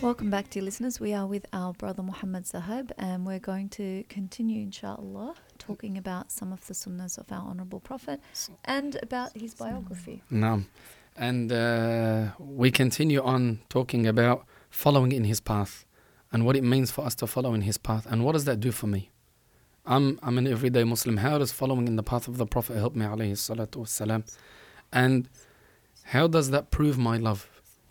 Welcome back, dear listeners. We are with our brother Muhammad Zahab, and we're going to continue, inshallah, talking about some of the sunnahs of our honorable Prophet and about his biography. Naam. And we continue on talking about following in his path and what it means for us to follow in his path and what does that do for me. I'm an everyday Muslim. How does following in the path of the Prophet help me, alayhi salatu wassalam? And how does that prove my love?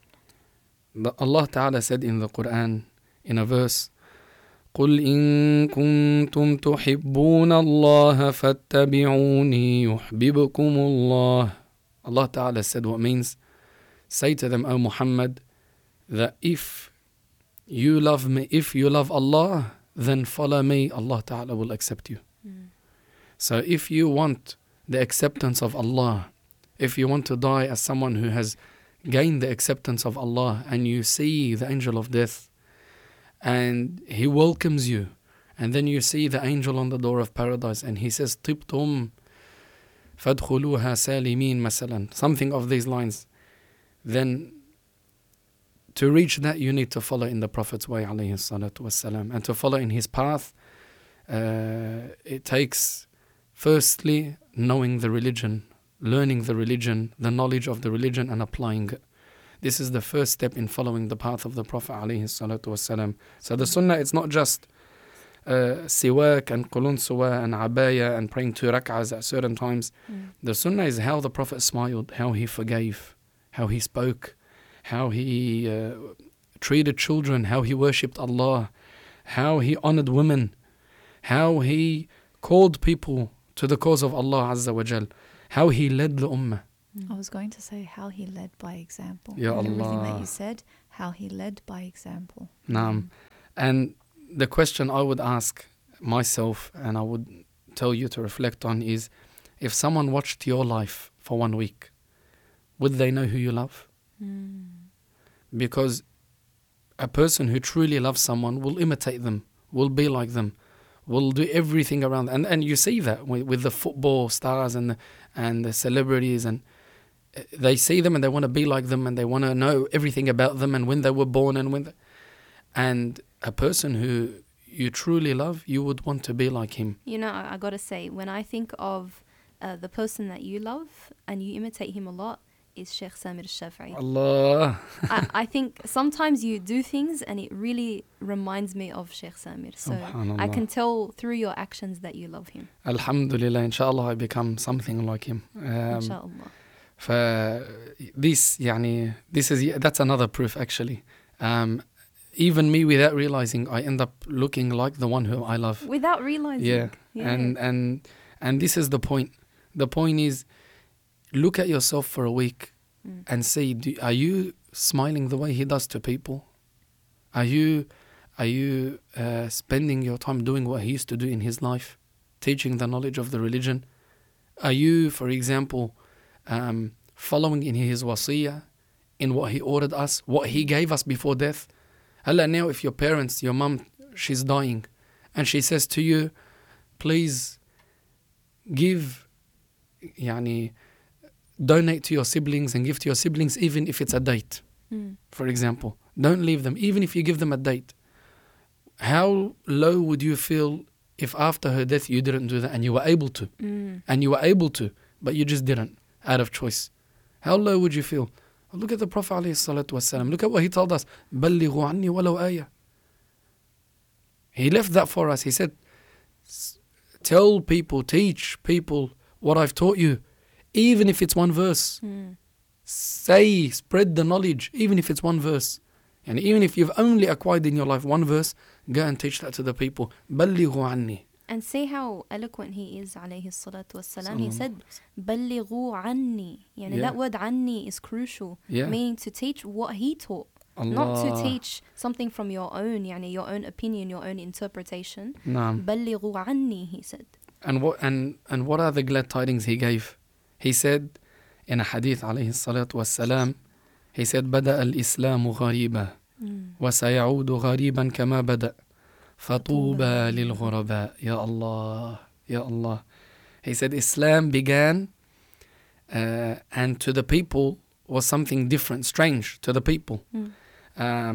Allah Ta'ala said in the Quran, in a verse, قُلْ إِن كُنْتُمْ تُحِبُّونَ اللَّهَ فَاتَّبِعُونِي يُحْبِبْكُمُ اللَّهُ. Allah Ta'ala said, what means, say to them, O Muhammad, that if you love me, if you love Allah, then follow me, Allah Ta'ala will accept you. So if you want the acceptance of Allah, if you want to die as someone who has gained the acceptance of Allah, and you see the angel of death and he welcomes you, and then you see the angel on the door of paradise and he says طِبْتُمْ فَادْخُلُوهَا سَالِمِينَ مثلا, something of these lines, then to reach that you need to follow in the Prophet's way, alayhi salatu wassalam. And to follow in his path, it takes firstly knowing the religion, learning the religion, the knowledge of the religion, and applying it. This is the first step in following the path of the Prophet alayhi salatu wassalam. So the sunnah, it's not just siwak and qulun suwa and abaya and praying 2 rak'ahs at certain times. The sunnah is how the Prophet smiled, how he forgave, how he spoke, how he treated children, how he worshipped Allah, how he honored women, how he called people to the cause of Allah Azza wa Jal, how he led the ummah. I was going to say how he led by example. Ya And everything Allah. that you said, how he led by example. Naam. And the question I would ask myself, and I would tell you to reflect on, is if someone watched your life for 1 week, would they know who you love? Because a person who truly loves someone will imitate them, will be like them, will do everything around. And you see that with the football stars and the celebrities, and they see them and they want to be like them and they want to know everything about them and when they were born and a person who you truly love, you would want to be like him. You know, I gotta say, when I think of the person that you love and you imitate him a lot, is Sheikh Samir al-Shafi'i. Allah. I think sometimes you do things and it really reminds me of Sheikh Samir. So I can tell through your actions that you love him. Alhamdulillah, inshallah I become something like him. Inshallah. That's another proof actually. Even me, without realizing, I end up looking like the one who I love. Without realizing. Yeah. And this is the point. The point is, look at yourself for a week and see, are you smiling the way he does to people? Are you spending your time doing what he used to do in his life, teaching the knowledge of the religion? Are you, for example, following in his wasiyah, in what he ordered us, what he gave us before death? Allah, now if your parents, your mom, she's dying, and she says to you, please give, donate to your siblings and give to your siblings even if it's a date, for example. Don't leave them, even if you give them a date. How low would you feel if after her death you didn't do that and you were able to? And you were able to, but you just didn't, out of choice. How low would you feel? Look at the Prophet ﷺ. Look at what he told us. بَلِّغُوا عَنِّي وَلَوْ آيَةً. He left that for us. He said, tell people, teach people what I've taught you, even if it's 1 verse. Say, spread the knowledge, even if it's 1 verse. And even if you've only acquired in your life 1 verse, go and teach that to the people. بَلِّغُوا عَنِّي. And see how eloquent he is, alayhi salatu wassalam. He said, بَلِّغُوا عَنِّي. That word عَنِّي is crucial, meaning to teach what he taught. Allah. Not to teach something from your own, your own opinion, your own interpretation. Naam. بَلِّغُوا عَنِّي, he said. And what are the glad tidings he gave? He said in a hadith, alayhi salatu wassalam, he said, بدأ الإسلام غريبا وسيعود غريبا كما بدأ فطوبى للغرباء. Ya Allah, Ya Allah. He said Islam began and to the people was something different, strange to the people.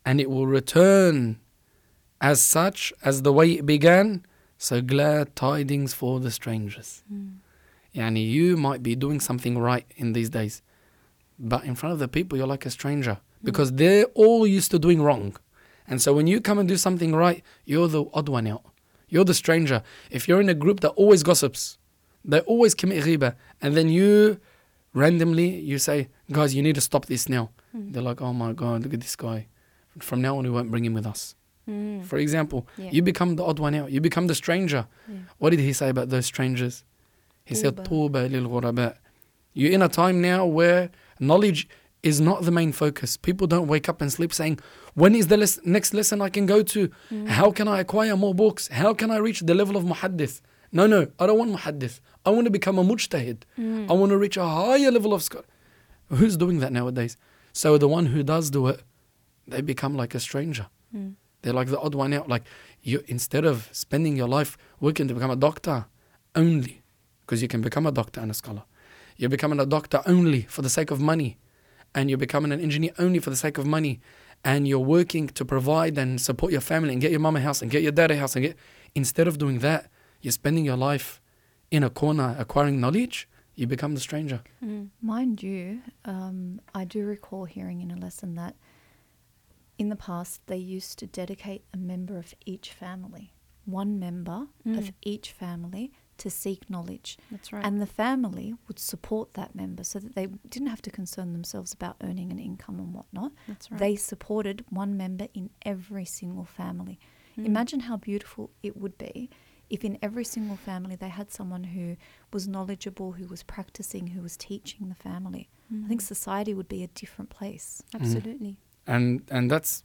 and it will return as such as the way it began. So glad tidings for the strangers. Yani you might be doing something right in these days, but in front of the people you're like a stranger, because they're all used to doing wrong. And so when you come and do something right, you're the odd one out. You're the stranger. If you're in a group that always gossips, they always commit ghibah, and then you randomly you say, guys, you need to stop this now. They're like, oh my God, look at this guy. From now on we won't bring him with us. For example, you become the odd one out. You become the stranger. What did he say about those strangers? He said, Tuba lil ghuraba. You're in a time now where knowledge is not the main focus. People don't wake up and sleep saying, when is the next lesson I can go to? How can I acquire more books? How can I reach the level of muhaddith? No, I don't want muhaddith. I want to become a mujtahid. I want to reach a higher level of scholar. Who's doing that nowadays? So the one who does do it, they become like a stranger. They're like the odd one out. Like you, instead of spending your life working to become a doctor only, because you can become a doctor and a scholar. You're becoming a doctor only for the sake of money. And you're becoming an engineer only for the sake of money. And you're working to provide and support your family and get your mama a house and get your dad a house. Instead of doing that, you're spending your life in a corner acquiring knowledge. You become the stranger. Mind you, I do recall hearing in a lesson that in the past they used to dedicate a member of each family, one member of each family, to seek knowledge. That's right. And the family would support that member so that they didn't have to concern themselves about earning an income and whatnot. That's right. They supported one member in every single family. Imagine how beautiful it would be if in every single family they had someone who was knowledgeable, who was practicing, who was teaching the family. I think society would be a different place. Absolutely. And that's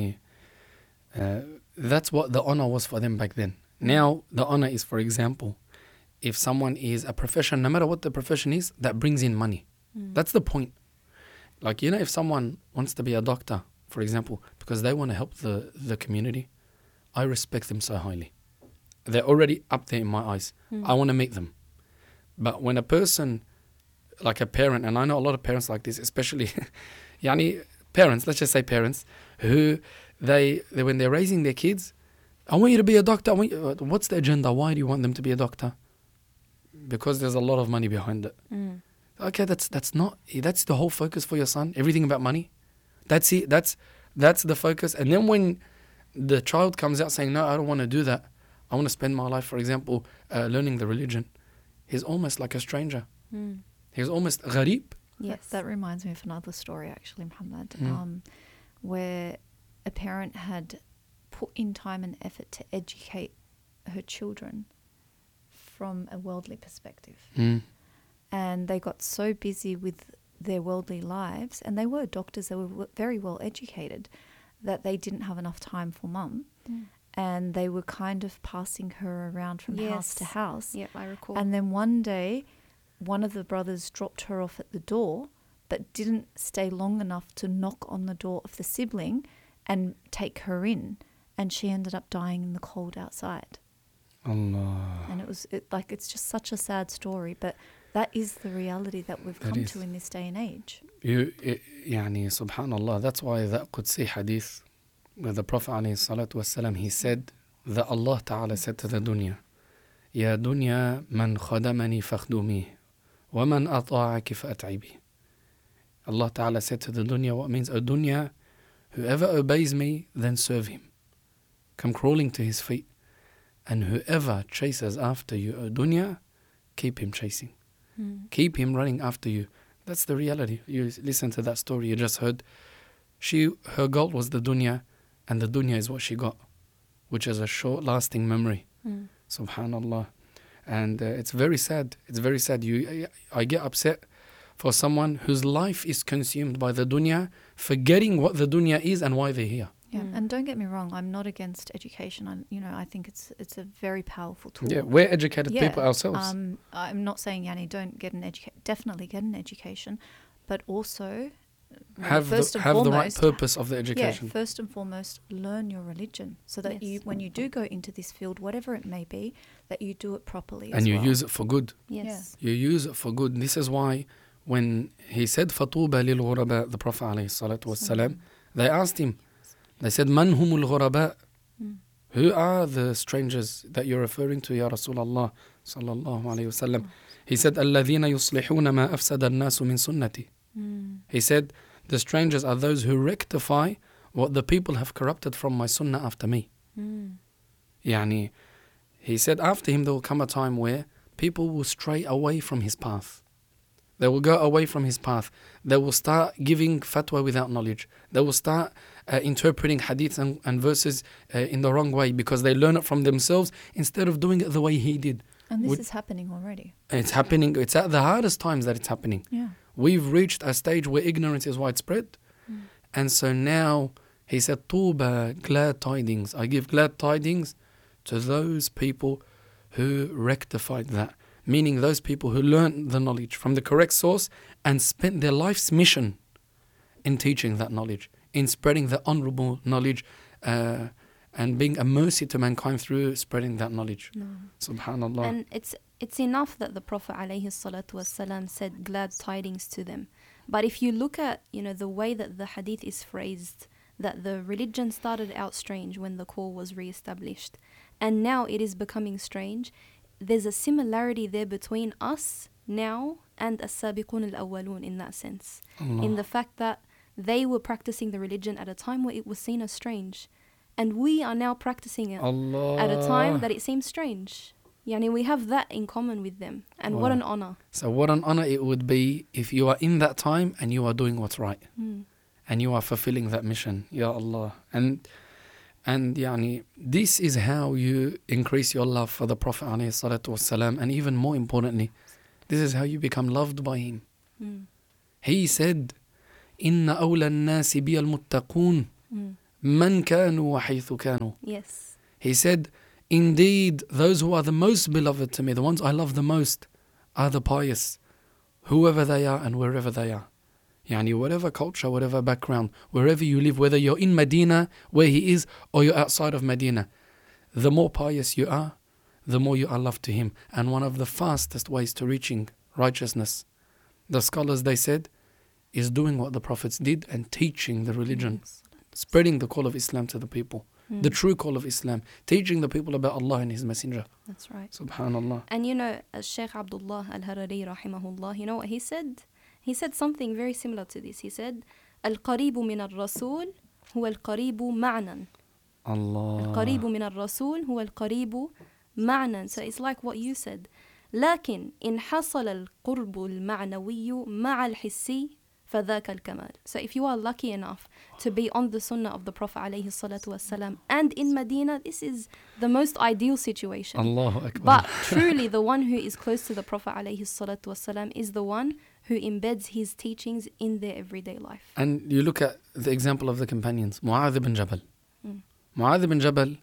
that's what the honor was for them back then. Now the honor is, for example, if someone is a profession, no matter what the profession is, that brings in money. That's the point. Like, if someone wants to be a doctor, for example, because they want to help the community, I respect them so highly. They're already up there in my eyes. I want to meet them. But when a person, like a parent, and I know a lot of parents like this, especially parents, let's just say parents, who they when they're raising their kids, I want you to be a doctor. What's the agenda? Why do you want them to be a doctor? Because there's a lot of money behind it. Okay, that's the whole focus for your son. Everything about money. That's it. That's the focus. And then when the child comes out saying, no, I don't want to do that. I want to spend my life, for example, learning the religion. He's almost like a stranger. He's almost gharib. Yes, that reminds me of another story actually, Muhammad, where a parent had put in time and effort to educate her children from a worldly perspective. And they got so busy with their worldly lives, and they were doctors, they were very well educated, that they didn't have enough time for mum. And they were kind of passing her around from house to house. Yeah, I recall. And then one day, one of the brothers dropped her off at the door, but didn't stay long enough to knock on the door of the sibling and take her in. And she ended up dying in the cold outside. Allah. And it's just such a sad story, but that is the reality that we've come to in this day and age. Subhanallah, that's why that Qudsi hadith with the Prophet ﷺ, he said that Allah Ta'ala said to the dunya, Ya dunya man khadamani fakhdumi wa man ata'aki fa'at'ibi. Allah Ta'ala said to the dunya, what means, O dunya, whoever obeys me, then serve him. Come crawling to his feet. And whoever chases after you, O dunya, keep him chasing. Keep him running after you. That's the reality. You listen to that story you just heard. Her goal was the dunya, and the dunya is what she got, which is a short lasting memory. Subhanallah. And it's very sad. It's very sad. I get upset for someone whose life is consumed by the dunya, forgetting what the dunya is and why they're here. Yeah, and don't get me wrong, I'm not against education. I think it's a very powerful tool. Yeah, we're educated people ourselves. I'm not saying, Yanni, don't get an education. Definitely get an education, but also have the right purpose of the education. Yeah, first and foremost, learn your religion so that when you do go into this field, whatever it may be, that you do it properly and you use it for good. Yes. You use it for good. This is why when he said فَطُوبَ لِلْغُرَبَاء, the Prophet ﷺ, they asked him, They said, Man humul ghuraba? Who are the strangers that you're referring to, Ya Rasulullah sallallahu alayhi wasallam? He said, الَّذِينَ يُصْلِحُونَ مَا أَفْسَدَ النَّاسُ مِن سُنَّتِي. He said, the strangers are those who rectify what the people have corrupted from my sunnah after me. Yani, he said, after him there will come a time where people will stray away from his path. They will go away from his path. They will start giving fatwa without knowledge. They will start interpreting hadiths and verses in the wrong way because they learn it from themselves instead of doing it the way he did. And this is happening already. It's happening. It's at the hardest times that it's happening. Yeah. We've reached a stage where ignorance is widespread. And so now, he said, Tuba, glad tidings. I give glad tidings to those people who rectified that. Meaning those people who learned the knowledge from the correct source and spent their life's mission in teaching that knowledge, in spreading the honorable knowledge and being a mercy to mankind through spreading that knowledge. Subhanallah. And it's enough that the Prophet ﷺ said glad tidings to them. But if you look at, the way that the hadith is phrased, that the religion started out strange when the call was re-established, and now it is becoming strange, there's a similarity there between us now and as-sabiqun al-awwalun in that sense. Allah. In the fact that they were practicing the religion at a time where it was seen as strange. And we are now practicing it Allah. At a time that it seems strange. Yani we have that in common with them. And what an honor. So what an honor it would be if you are in that time and you are doing what's right. And you are fulfilling that mission. Ya Allah. And yani, this is how you increase your love for the Prophet ﷺ, and even more importantly, this is how you become loved by him. He said, إِنَّ أَوْلَى النَّاسِ بِيَ الْمُتَّقُونَ مَنْ كَانُوا وَحَيْثُ كَانُوا. Yes. He said, indeed, those who are the most beloved to me, the ones I love the most, are the pious, whoever they are and wherever they are. Yani whatever culture, whatever background, wherever you live, whether you're in Medina, where he is, or you're outside of Medina, the more pious you are, the more you are loved to him. And one of the fastest ways to reaching righteousness, the scholars, they said, is doing what the prophets did and teaching the religion, spreading the call of Islam to the people, the true call of Islam, teaching the people about Allah and his messenger. That's right. Subhanallah. And Shaykh Abdullah al-Harari rahimahullah, you know what he said? He said something very similar to this. He said, القريب من الرسول هو القريب معنى. Allah. القريب من الرسول هو القريب معنى. So it's like what you said. لكن إن حصل القرب المعنوي مع الحسي فذاك الكمال. So if you are lucky enough to be on the sunnah of the Prophet عليه الصلاة والسلام and in Medina, this is the most ideal situation. Allahu Akbar. But truly the one who is close to the Prophet عليه الصلاة والسلام is the one who embeds his teachings in their everyday life. And you look at the example of the companions, Mu'adh ibn Jabal. Mu'adh ibn Jabal,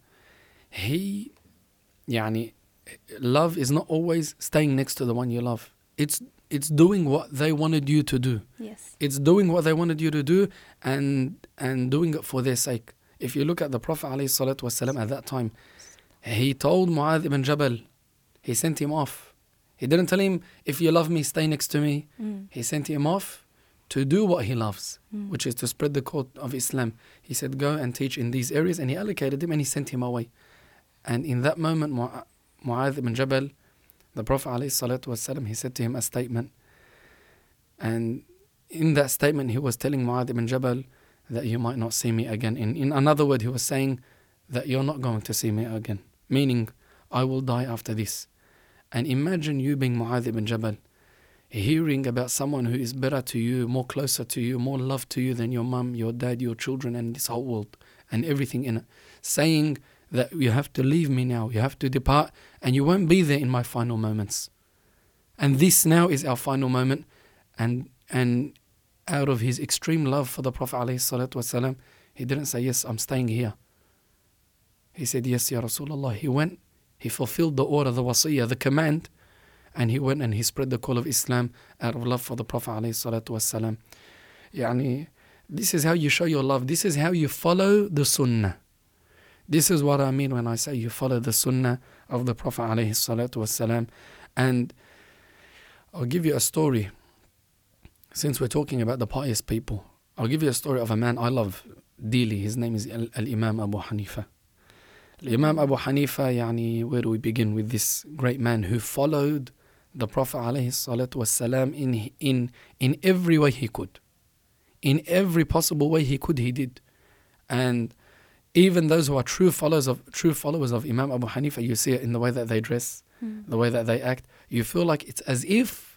love is not always staying next to the one you love. It's doing what they wanted you to do. Yes. It's doing what they wanted you to do and doing it for their sake. If you look at the Prophet ﷺ at that time, he told Mu'adh ibn Jabal, he sent him off. He didn't tell him, if you love me, stay next to me. He sent him off to do what he loves, which is to spread the call of Islam. He said, go and teach in these areas, and he allocated him and he sent him away. And in that moment, Mu'adh ibn Jabal, the Prophet ﷺ, he said to him a statement. And in that statement, he was telling Mu'adh ibn Jabal that you might not see me again. In another word, he was saying that you're not going to see me again. Meaning, I will die after this. And imagine you being Mu'adh ibn Jabal, hearing about someone who is better to you, more closer to you, more loved to you than your mum, your dad, your children, and this whole world, and everything in it, saying that you have to leave me now, you have to depart, and you won't be there in my final moments. And this now is our final moment. And out of his extreme love for the Prophet ﷺ, he didn't say, yes, I'm staying here. He said, yes, Ya Rasulullah. He went. He fulfilled the order, the wasiyah, the command, and he went and he spread the call of Islam out of love for the Prophet ﷺ. This is how you show your love. This is how you follow the sunnah. This is what I mean when I say you follow the sunnah of the Prophet ﷺ. And I'll give you a story. Since we're talking about the pious people, I'll give you a story of a man I love daily. His name is Al-Imam Abu Hanifa. Al-Imam Abu Hanifa, where do we begin with this great man who followed the Prophet ﷺ in every way he could. In every possible way he could, he did. And even those who are true followers of Imam Abu Hanifa, you see it in the way that they dress, the way that they act. You feel like it's as if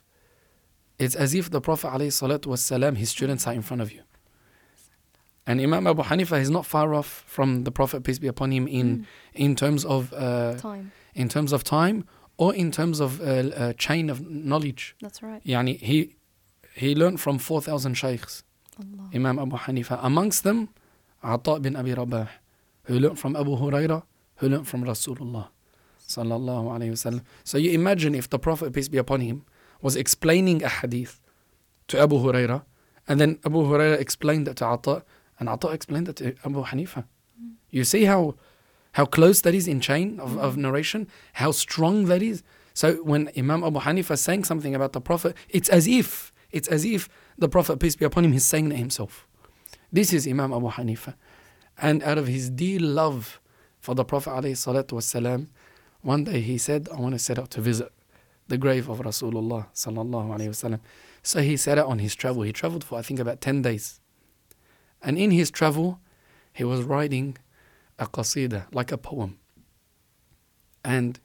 the Prophet ﷺ, his students are in front of you. And Imam Abu Hanifa is not far off from the Prophet, peace be upon him, in terms of Time. in terms of time, or in terms of chain of knowledge. That's right. He learned from 4,000 shaykhs. Allah. Imam Abu Hanifa. Amongst them, Ata bin Abi Rabah, who learned from Abu Hurairah, who learned from Rasulullah sallallahu alayhi wasallam. So you imagine if the Prophet, peace be upon him, was explaining a hadith to Abu Hurairah, and then Abu Hurairah explained it to Ata, and Ata explained it to Abu Hanifa. You see how close that is in chain of narration, how strong that is. So when Imam Abu Hanifa is saying something about the Prophet, it's as if the Prophet, peace be upon him, is saying it himself. This is Imam Abu Hanifa. And out of his deep love for the Prophet ﷺ, one day he said, I want to set out to visit the grave of Rasulullah sallallahu alayhi wasallam. So he set out on his travel. He traveled for, I think, about 10 days. And in his travel, he was writing a qasida, like a poem. And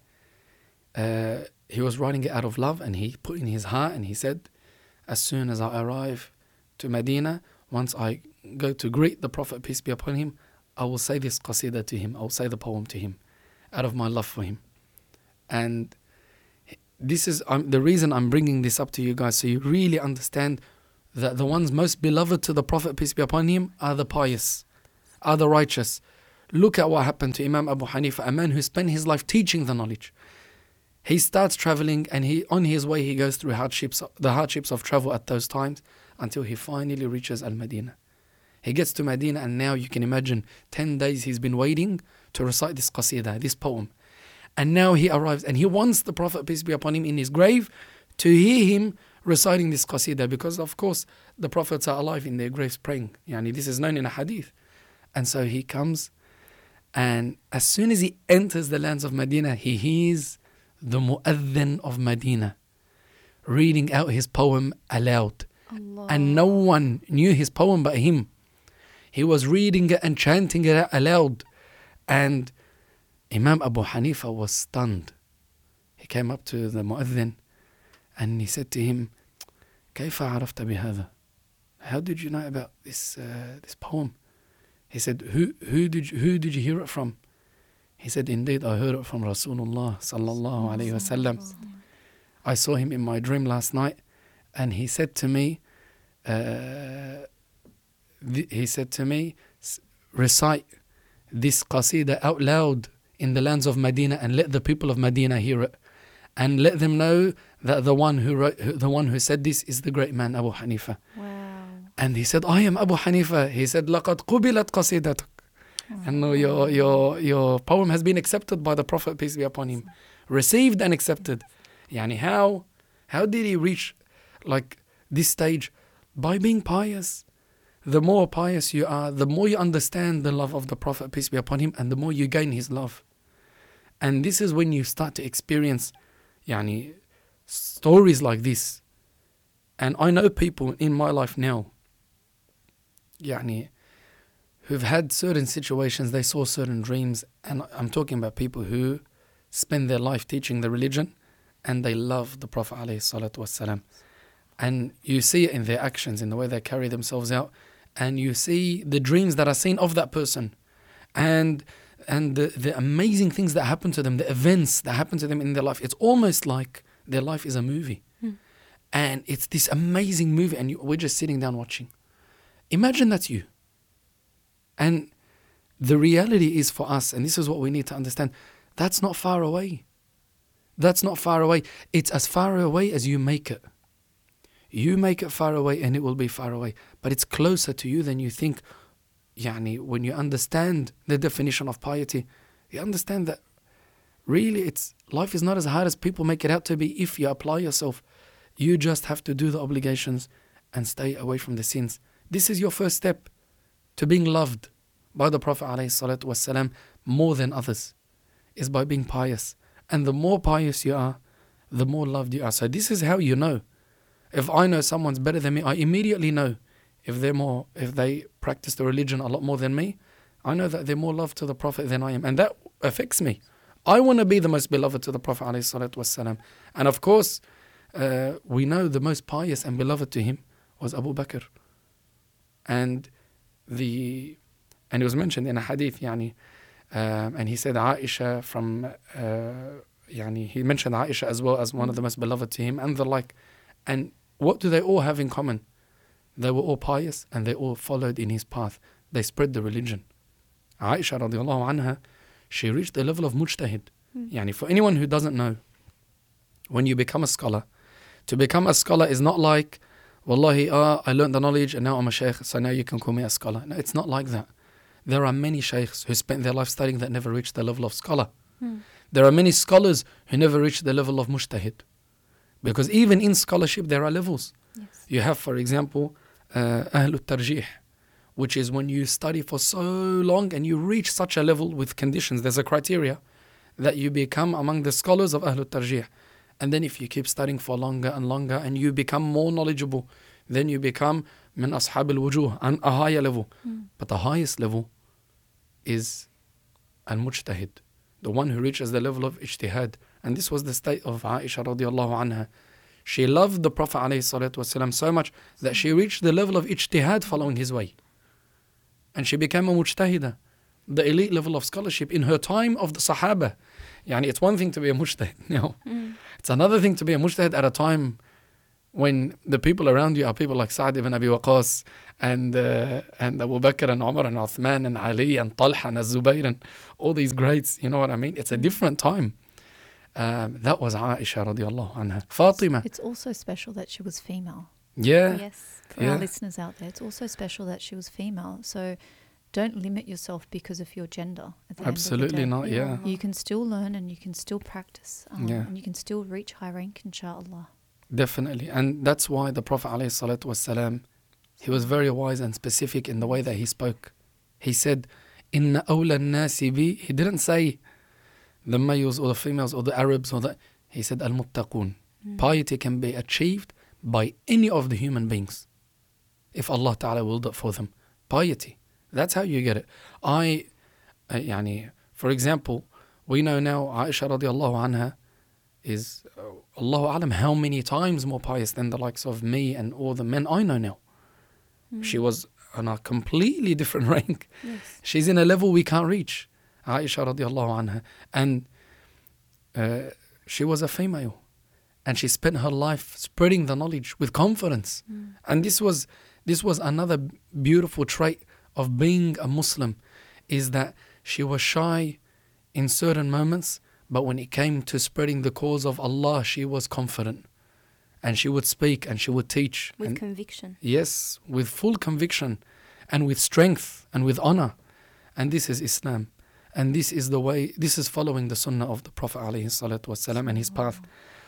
he was writing it out of love, and he put in his heart, and he said, as soon as I arrive to Medina, once I go to greet the Prophet, peace be upon him, I will say this qasida to him. I will say the poem to him out of my love for him. And this is the reason I'm bringing this up to you guys, so you really understand that the ones most beloved to the Prophet, peace be upon him, are the pious, are the righteous. Look at what happened to Imam Abu Hanifa, a man who spent his life teaching the knowledge. He starts traveling, and on his way he goes through the hardships of travel at those times, until he finally reaches Al-Madinah. He gets to Medina, and now you can imagine 10 days he's been waiting to recite this qasida, this poem. And now he arrives, and he wants the Prophet, peace be upon him, in his grave to hear him reciting this qasida, because of course the Prophets are alive in their graves praying. This is known in a hadith. And so he comes, and as soon as he enters the lands of Medina, he hears the mu'adhin of Medina reading out his poem aloud. Allah. And no one knew his poem but him. He was reading it and chanting it out aloud. And Imam Abu Hanifa was stunned. He came up to the mu'adhin and he said to him, كيف عرفت بهذا? How did you know about this poem? He said, who did you hear it from? He said, indeed, I heard it from Rasulullah sallallahu alayhi wasallam. I saw him in my dream last night, and he said to me, recite this qasida out loud in the lands of Medina, and let the people of Medina hear it, and let them know that the one who said this is the great man Abu Hanifa. Wow. And he said, I am Abu Hanifa. He said, لَقَدْ قُبِلَتْ قَصِيدَتُكَ. And your poem has been accepted by the Prophet, peace be upon him. Received and accepted. How did he reach like this stage? By being pious. The more pious you are, the more you understand the love of the Prophet, peace be upon him, and the more you gain his love. And this is when you start to experience stories like this. And I know people in my life now who've had certain situations, they saw certain dreams, and I'm talking about people who spend their life teaching the religion, and they love the Prophet ﷺ. And you see it in their actions, in the way they carry themselves out, and you see the dreams that are seen of that person, and the amazing things that happen to them, the events that happen to them in their life. It's almost like their life is a movie. And it's this amazing movie, and we're just sitting down watching. Imagine that's you. And the reality is for us, and this is what we need to understand, that's not far away. That's not far away. It's as far away as you make it. You make it far away and it will be far away. But it's closer to you than you think. When you understand the definition of piety, you understand that really life is not as hard as people make it out to be if you apply yourself. You just have to do the obligations and stay away from the sins. This is your first step to being loved. by the Prophet ﷺ more than others is by being pious. And the more pious you are, the more loved you are. So this is how you know. If I know someone's better than me, I immediately know if they practice the religion a lot more than me, I know that they're more loved to the Prophet than I am. And that affects me. I want to be the most beloved to the Prophet ﷺ. And of course, we know the most pious and beloved to him was Abu Bakr. And it was mentioned in a hadith, and he said Aisha he mentioned Aisha as well as one of the most beloved to him and the like. And what do they all have in common? They were all pious and they all followed in his path. They spread the religion. Aisha radiallahu anha, she reached the level of mujtahid. For anyone who doesn't know, when you become a scholar, to become a scholar is not like, wallahi, I learned the knowledge and now I'm a shaykh, so now you can call me a scholar. No, it's not like that. There are many shaykhs who spent their life studying that never reached the level of scholar. There are many scholars who never reached the level of mujtahid. Because even in scholarship, there are levels. Yes. You have, for example, Ahlul Tarjih, which is when you study for so long and you reach such a level with conditions. There's a criteria that you become among the scholars of Ahlul Tarjih. And then if you keep studying for longer and longer and you become more knowledgeable, then you become min ashab al-wujuh, and a higher level. But the highest level is al-mujtahid, the one who reaches the level of ijtihad. And this was the state of Aisha radiallahu anha. She loved the Prophet ﷺ so much that she reached the level of ijtihad following his way. And she became a mujtahidah, the elite level of scholarship in her time of the Sahaba. It's one thing to be a mujtahid now. It's another thing to be a mujtahid at a time when the people around you are people like Sa'd ibn Abi Waqqas and Abu Bakr and Umar and Uthman and Ali and Talha and Zubayr and all these greats. You know what I mean? It's a different time. That was Aisha radiallahu anha. Fatima. It's also special that she was female. Yeah. Yes. For our listeners out there, it's also special that she was female. So don't limit yourself because of your gender. Absolutely not, yeah. You can still learn and you can still practice. And you can still reach high rank, inshallah. Definitely. And that's why the Prophet ﷺ, he was very wise and specific in the way that he spoke. He said, Inna awla nasi bi. He didn't say the males or the females or the Arabs he said al-muttaqun. Piety can be achieved by any of the human beings if Allah Ta'ala willed it for them. Piety. That's how you get it. For example, we know now Aisha radiallahu anha is, Allahu Alam, how many times more pious than the likes of me and all the men I know now. She was on a completely different rank. Yes. She's in a level we can't reach. Aisha radiallahu anha. And she was a female. And she spent her life spreading the knowledge with confidence. And this was another beautiful trait of being a Muslim, is that she was shy in certain moments, but when it came to spreading the cause of Allah, she was confident. And she would speak and she would teach. With conviction. Yes, with full conviction and with strength and with honor. And this is Islam. And this is the way, this is following the sunnah of the Prophet ﷺ and his path.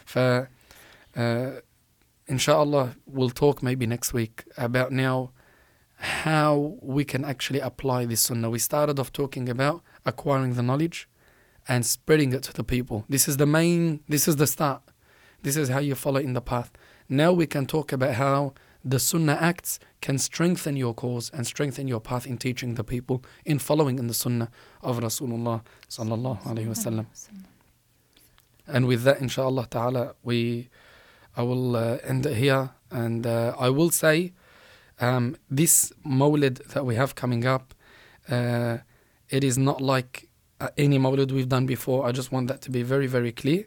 Inshallah, we'll talk maybe next week about now how we can actually apply this sunnah. We started off talking about acquiring the knowledge and spreading it to the people. This is the start. This is how you follow in the path. Now we can talk about how the sunnah acts can strengthen your cause and strengthen your path in teaching the people, in following in the sunnah of Rasulullah sallallahu alayhi wasallam. And with that, inshallah ta'ala, I will end it here. And I will say, this Mawlid that we have coming up, it is not like any Mawlid we've done before. I just want that to be very, very clear.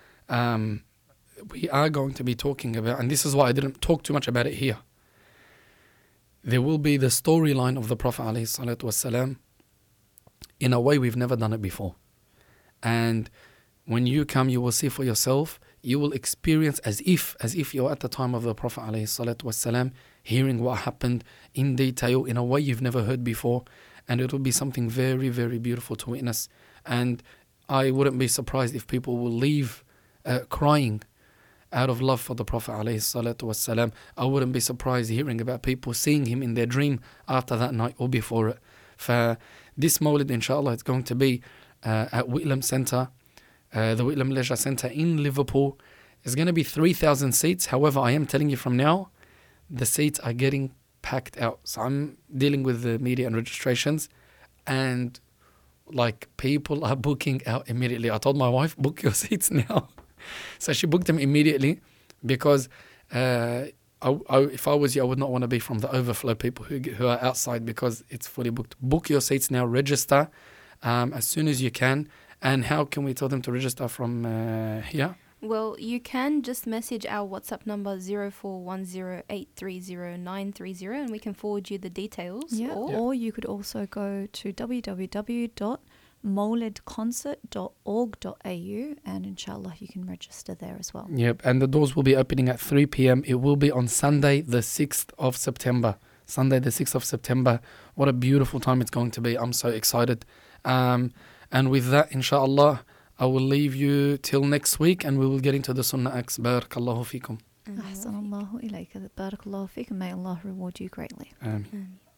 We are going to be talking about, and this is why I didn't talk too much about it here. There will be the storyline of the Prophet ﷺ in a way we've never done it before. And when you come, you will see for yourself, you will experience as if you're at the time of the Prophet ﷺ, hearing what happened in detail in a way you've never heard before. And it will be something very, very beautiful to witness. And I wouldn't be surprised if people will leave crying out of love for the Prophet ﷺ. I wouldn't be surprised hearing about people seeing him in their dream after that night or before it. This Mawlid, inshallah, it's going to be at Whitlam Centre, the Whitlam Leisure Centre in Liverpool. It's going to be 3,000 seats. However, I am telling you from now, the seats are getting packed out. So I'm dealing with the media and registrations, and like people are booking out immediately. I told my wife, book your seats now. So she booked them immediately because if I was you, I would not want to be from the overflow people who are outside because it's fully booked. Book your seats now, register as soon as you can. And how can we tell them to register from here? Well, you can just message our WhatsApp number 0410830930 and we can forward you the details. Yeah. Or you could also go to www.mawlidconcert.org.au and inshallah you can register there as well. Yep, and the doors will be opening at 3 p.m. It will be on Sunday the 6th of September. Sunday the 6th of September. What a beautiful time it's going to be. I'm so excited. And with that, inshallah, I will leave you till next week and we will get into the Sunnah Acts. Barakallahu feekum. Ahsanallahu ilayka. Barakallahu feekum. May Allah reward you greatly. Ameen.